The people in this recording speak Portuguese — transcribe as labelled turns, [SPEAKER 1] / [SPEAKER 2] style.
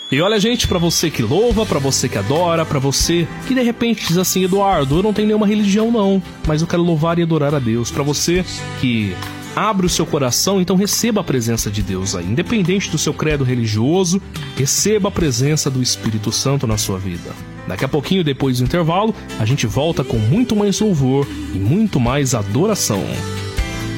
[SPEAKER 1] E olha, gente, pra você que louva, pra você que adora, pra você que de repente diz assim: Eduardo, eu não tenho nenhuma religião não, mas eu quero louvar e adorar a Deus. Pra você que abre o seu coração, então receba a presença de Deus aí. Independente do seu credo religioso, receba a presença do Espírito Santo na sua vida. Daqui a pouquinho, depois do intervalo, a gente volta com muito mais louvor e muito mais adoração.